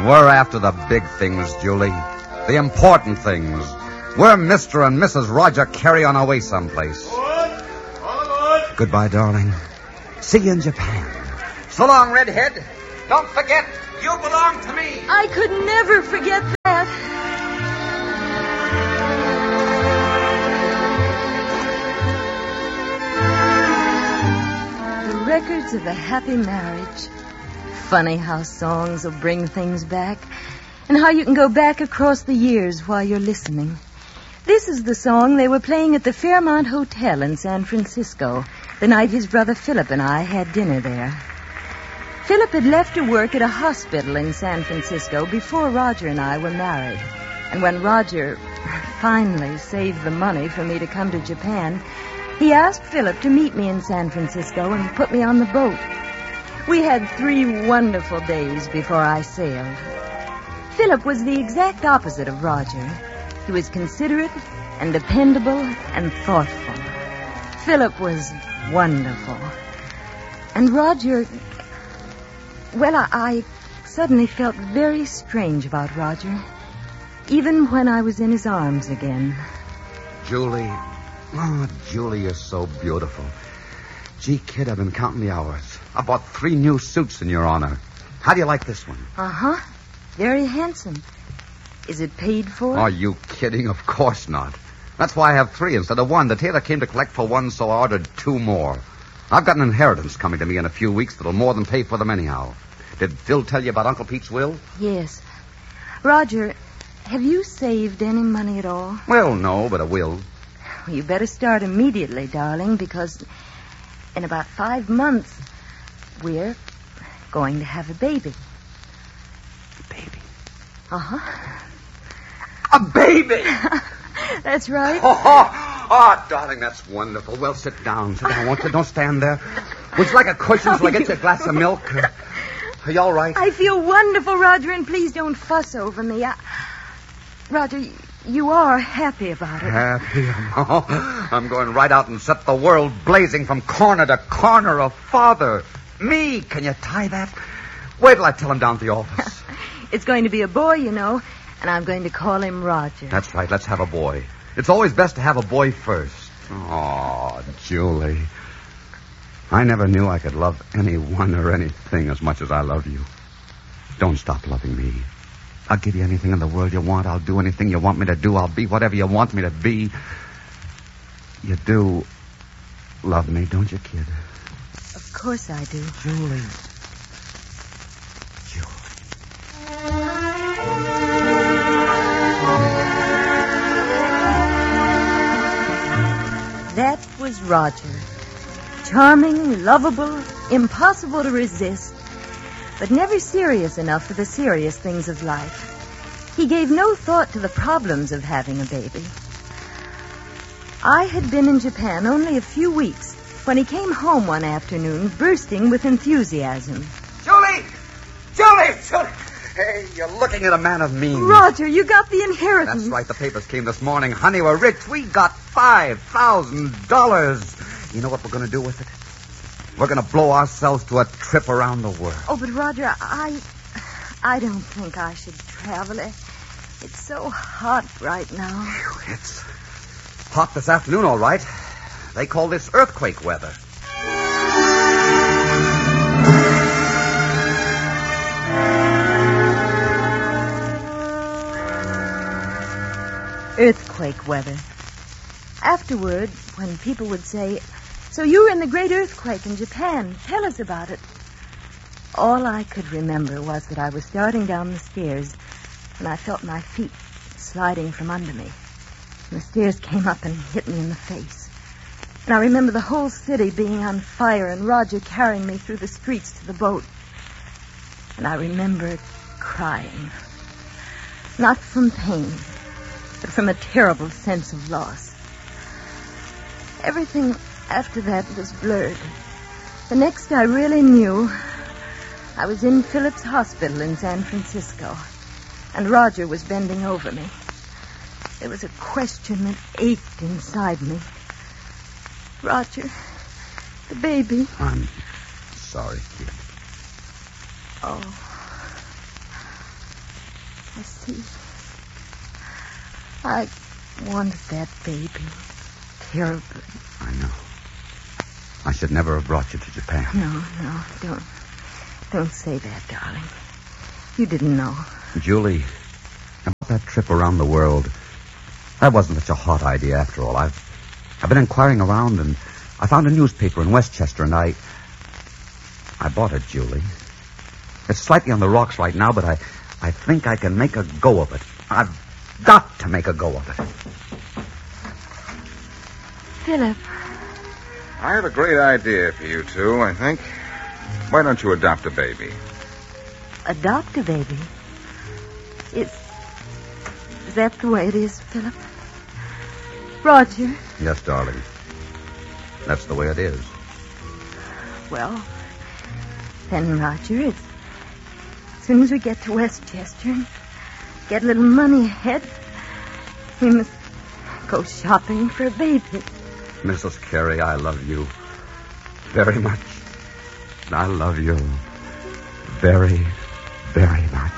We're after the big things, Julie. The important things. We're Mr. and Mrs. Roger Carey on our way someplace. Goodbye, darling. See you in Japan. So long, Redhead. Don't forget, you belong to me. I could never forget that. The records of a happy marriage. Funny how songs will bring things back, and how you can go back across the years while you're listening. This is the song they were playing at the Fairmont Hotel in San Francisco the night his brother Philip and I had dinner there. Philip had left to work at a hospital in San Francisco before Roger and I were married. And when Roger finally saved the money for me to come to Japan, he asked Philip to meet me in San Francisco and put me on the boat. We had 3 wonderful days before I sailed. Philip was the exact opposite of Roger. He was considerate and dependable and thoughtful. Philip was wonderful. And Roger... Well, I suddenly felt very strange about Roger, even when I was in his arms again. Julie. Oh, Julie, you're so beautiful. Gee, kid, I've been counting the hours. I bought 3 new suits in your honor. How do you like this one? Uh-huh. Very handsome. Is it paid for? Are you kidding? Of course not. That's why I have 3 instead of 1. The tailor came to collect for 1, so I ordered 2 more. I've got an inheritance coming to me in a few weeks that'll more than pay for them anyhow. Did Phil tell you about Uncle Pete's will? Yes. Roger, have you saved any money at all? Well, no, but I will. Well, you better start immediately, darling, because in about 5 months, we're going to have a baby. Baby? Uh-huh. A baby! That's right. Oh, darling, that's wonderful. Well, sit down, won't you? Don't stand there. Would you like a cushion so I get you a glass of milk? Are you all right? I feel wonderful, Roger, and please don't fuss over me. Roger, you are happy about it. Happy? Oh, I'm going right out and set the world blazing from corner to corner. A father. Me. Can you tie that? Wait till I tell him down at the office. It's going to be a boy, you know, and I'm going to call him Roger. That's right. Let's have a boy. It's always best to have a boy first. Oh, Julie. I never knew I could love anyone or anything as much as I love you. Don't stop loving me. I'll give you anything in the world you want. I'll do anything you want me to do. I'll be whatever you want me to be. You do love me, don't you, kid? Of course I do. Julie. That was Roger. Charming, lovable, impossible to resist, but never serious enough for the serious things of life. He gave no thought to the problems of having a baby. I had been in Japan only a few weeks when he came home one afternoon, bursting with enthusiasm. Julie! Julie! Julie! Hey, you're looking at a man of means. Roger, you got the inheritance. That's right. The papers came this morning. Honey, we're rich. We got $5,000. You know what we're going to do with it? We're going to blow ourselves to a trip around the world. Oh, but Roger, I don't think I should travel. It's so hot right now. Whew, it's hot this afternoon, all right. They call this earthquake weather. Earthquake weather. Afterward, when people would say, "So you were in the great earthquake in Japan. Tell us about it." All I could remember was that I was starting down the stairs and I felt my feet sliding from under me. And the stairs came up and hit me in the face. And I remember the whole city being on fire and Roger carrying me through the streets to the boat. And I remember crying. Not from pain, but from a terrible sense of loss. Everything after that was blurred. The next I really knew, I was in Philip's hospital in San Francisco, and Roger was bending over me. There was a question that ached inside me. Roger, the baby. I'm sorry, kid. Oh. I see. I wanted that baby terribly. I know. I should never have brought you to Japan. No, don't say that, darling. You didn't know. Julie, about that trip around the world, that wasn't such a hot idea after all. I've been inquiring around, and I found a newspaper in Westchester, and I bought it, Julie. It's slightly on the rocks right now, but I think I can make a go of it. I've got to make a go of it. Philip. I have a great idea for you two, I think. Why don't you adopt a baby? Adopt a baby? Is that the way it is, Philip? Roger? Yes, darling. That's the way it is. Well, then, Roger, as soon as we get to Westchester and get a little money ahead, we must go shopping for a baby. Mrs. Carey, I love you very much. I love you very, very much.